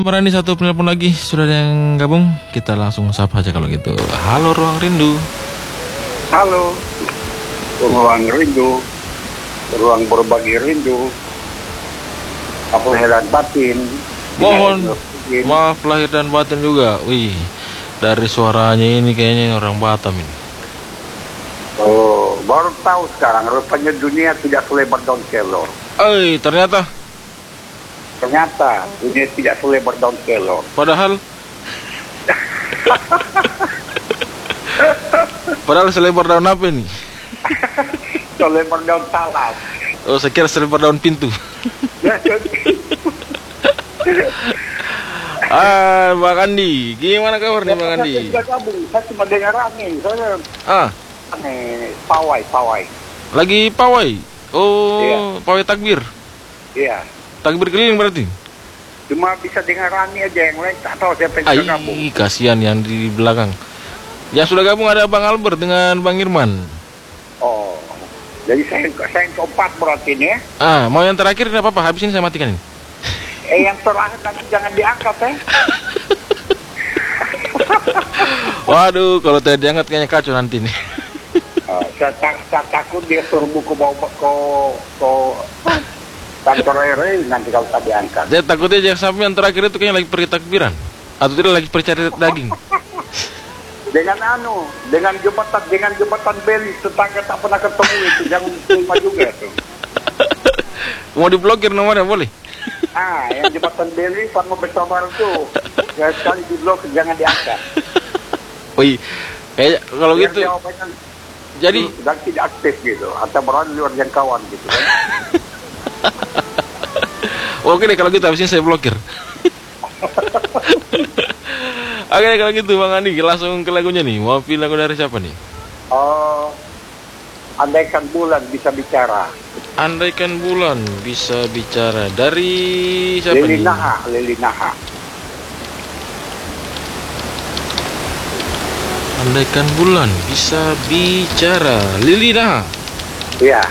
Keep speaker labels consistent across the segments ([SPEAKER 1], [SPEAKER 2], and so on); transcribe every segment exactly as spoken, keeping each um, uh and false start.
[SPEAKER 1] Berani satu penelpon lagi, sudah ada yang gabung. Kita langsung sapa aja kalau gitu. Halo Ruang Rindu.
[SPEAKER 2] Halo, Ruang Rindu, ruang berbagi rindu, apa lahir batin.
[SPEAKER 1] Mohon maaf lahir dan batin juga. Wih, dari suaranya ini kayaknya orang Batam ini.
[SPEAKER 2] Oh, baru tahu sekarang rupanya dunia tidak selebar daun kelor.
[SPEAKER 1] Eh, ternyata
[SPEAKER 2] Ternyata dunia tidak selebar daun kelor.
[SPEAKER 1] Padahal Padahal selebar daun apa nih?
[SPEAKER 2] Selebar daun talas.
[SPEAKER 1] Oh, saya kira selebar daun pintu. Ah, Bang Andi, gimana kabar nih Bang Andi?
[SPEAKER 2] Saya gabung, saya cuma dengar angin. Saya
[SPEAKER 1] Ah,
[SPEAKER 2] aneh, pawai, pawai.
[SPEAKER 1] lagi pawai. Oh,
[SPEAKER 2] Iya.
[SPEAKER 1] pawai takbir.
[SPEAKER 2] Iya.
[SPEAKER 1] Takbir keliling berarti.
[SPEAKER 2] Cuma bisa dengar angin aja, yang lain tak tahu siapa yang bisa gabung.
[SPEAKER 1] Ai, kasihan yang di belakang. Yang sudah gabung ada Bang Albert dengan Bang Irman.
[SPEAKER 2] Oh, jadi saya saya yang keempat berarti ini ya.
[SPEAKER 1] Ah, mau yang terakhir tidak apa-apa, habis ini saya matikan ini.
[SPEAKER 2] Eh yang terakhir nanti jangan diangkat ya.
[SPEAKER 1] Waduh, kalau tidak diangkat kayaknya kacau nanti nih.
[SPEAKER 2] Oh, saya, tak, saya takut dia suruh buku bawa ke ke kantor R R nanti kalau tak diangkat.
[SPEAKER 1] Saya takutnya jangan sampai yang terakhir itu kayaknya lagi pergi takbiran. Atau tidak lagi percari daging.
[SPEAKER 2] Dengan anu, dengan jembatan dengan jembatan Beli tetangga tak pernah ketemu itu jangan terima juga tuh.
[SPEAKER 1] Mau diblokir nomornya boleh?
[SPEAKER 2] Ah, yang jembatan Beli sama bersabar tuh. Ya sekali diblok jangan diangkat.
[SPEAKER 1] Wih, kayak kalau
[SPEAKER 2] Biar
[SPEAKER 1] gitu.
[SPEAKER 2] jawabannya
[SPEAKER 1] Jadi
[SPEAKER 2] dan tidak aktif gitu atau berada di luar jangkauan gitu kan.
[SPEAKER 1] oke deh kalau gitu habis ini saya blokir. Oke deh kalau gitu Bang Andi, langsung ke lagunya nih. Mau pilih lagu dari siapa nih?
[SPEAKER 2] Oh, andaikan bulan bisa bicara.
[SPEAKER 1] Andaikan bulan bisa bicara, dari siapa
[SPEAKER 2] Lili
[SPEAKER 1] nih?
[SPEAKER 2] Naha, Lili Naha.
[SPEAKER 1] Andaikan bulan bisa bicara, Lili Naha.
[SPEAKER 2] Iya.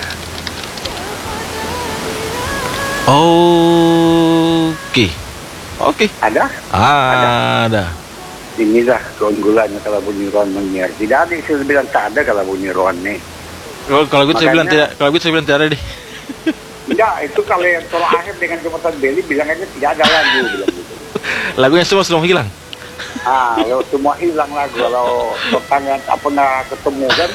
[SPEAKER 1] Oke, oke.
[SPEAKER 2] Ada?
[SPEAKER 1] Ah, ada.
[SPEAKER 2] Inilah keunggulannya kalau bunyi Ron menyiar. Tidak ada yang saya bilang tak ada kalau bunyi Ron nih.
[SPEAKER 1] Kalau kalau gitu saya bilang
[SPEAKER 2] Makanya-
[SPEAKER 1] tidak, kalau gitu saya bilang tidak ada deh.
[SPEAKER 2] Enggak, itu kalau yang terakhir dengan jembatan Beli bilang aja tidak ada lagu bilang gitu.
[SPEAKER 1] Lagunya semua sudah hilang.
[SPEAKER 2] Ah, kalau semua hilang lagu kalau tetangga tak pernah ketemu kan.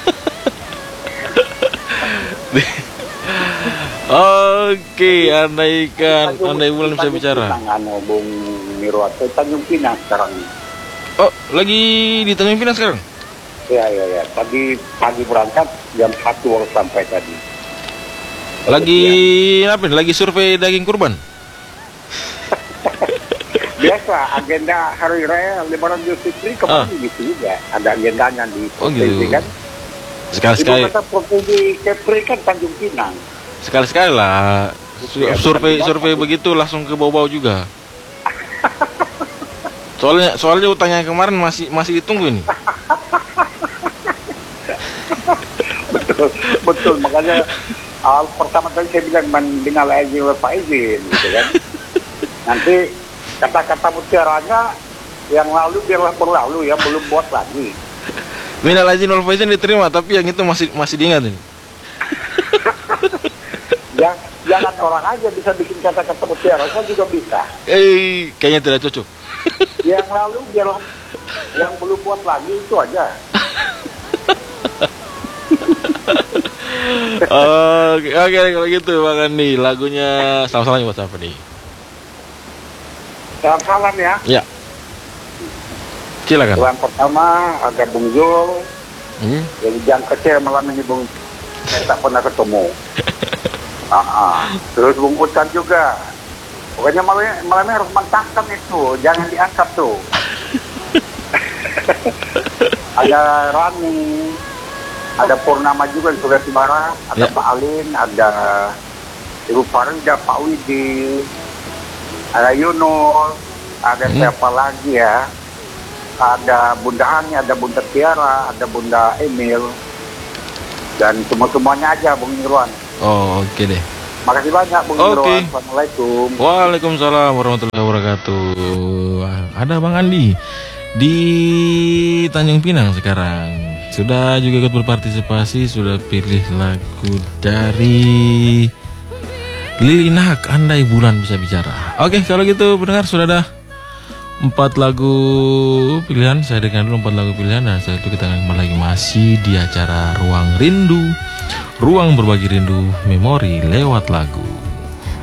[SPEAKER 1] Oke, andaikan andai bulan bisa bicara.
[SPEAKER 2] Tangan Bung Mirwat, Tanjung Pinang sekarang ini.
[SPEAKER 1] Oh, lagi di Tanjung Pinang sekarang?
[SPEAKER 2] Iya, iya, iya. Tadi pagi berangkat jam satu baru sampai tadi.
[SPEAKER 1] Lagi apa nih? Lagi survei daging kurban?
[SPEAKER 2] Biasa agenda hari raya Lebaran Idul Fitri kemarin
[SPEAKER 1] Ah.
[SPEAKER 2] gitu juga. Ada agendanya di
[SPEAKER 1] Oh,
[SPEAKER 2] provinsi
[SPEAKER 1] gitu.
[SPEAKER 2] kan.
[SPEAKER 1] Sekali-sekali,
[SPEAKER 2] Ibu kota provinsi Kepri kan Tanjung Pinang.
[SPEAKER 1] sekali-sekali lah. Su-
[SPEAKER 2] Ya,
[SPEAKER 1] survei
[SPEAKER 2] bukan
[SPEAKER 1] survei
[SPEAKER 2] di-
[SPEAKER 1] begitu langsung ke bau-bau juga. Soalnya soalnya utangnya yang kemarin masih masih ditunggu ini.
[SPEAKER 2] betul, betul. Makanya awal pertama tadi saya bilang mendengar izin Pak izin gitu kan. Nanti kata-kata mutiaranya yang lalu biarlah berlalu ya, belum buat lagi.
[SPEAKER 1] Minal aizin wal faizin diterima, tapi yang itu masih masih diingat ini.
[SPEAKER 2] Ya, jangan orang aja bisa bikin kata-kata mutiara, saya juga bisa.
[SPEAKER 1] Eh, kayaknya tidak cocok.
[SPEAKER 2] Yang lalu biarlah, yang belum buat lagi itu aja.
[SPEAKER 1] Oke, oke kalau gitu Bang Andi, lagunya salam-salam buat siapa nih?
[SPEAKER 2] Salam salam ya.
[SPEAKER 1] Ya. Silakan.
[SPEAKER 2] Yang pertama ada Bung Zul,
[SPEAKER 1] Hmm?
[SPEAKER 2] jadi jangan kecil malam ini Bung, saya tak pernah ketemu. Ah, ah. Terus Bung Utan juga. Pokoknya malamnya, malamnya harus mentahkan itu, jangan diangkat tuh. Ada Rani, ada Purnama juga di Sulawesi Barat, ada
[SPEAKER 1] Ya.
[SPEAKER 2] Pak Alin, ada Ibu Farida, Pak Widi, ada Yunus, ada
[SPEAKER 1] Hmm.
[SPEAKER 2] siapa lagi ya? Ada Bunda Hani, ada Bunda Tiara, ada Bunda Emil, dan semua-semuanya aja Bung Irwan.
[SPEAKER 1] Oh, oke deh.
[SPEAKER 2] Makasih banyak Bung
[SPEAKER 1] Oke.
[SPEAKER 2] Indro. Assalamualaikum.
[SPEAKER 1] Waalaikumsalam warahmatullahi wabarakatuh. Ada Bang Andi di Tanjung Pinang sekarang. Sudah juga ikut berpartisipasi, sudah pilih lagu dari Lilinah, Andai Bulan Bisa Bicara. Oke, kalau gitu pendengar sudah ada empat lagu pilihan. Saya dengar dulu empat lagu pilihan, dan setelah itu kita akan kembali lagi masih di acara Ruang Rindu, ruang berbagi rindu memori lewat lagu.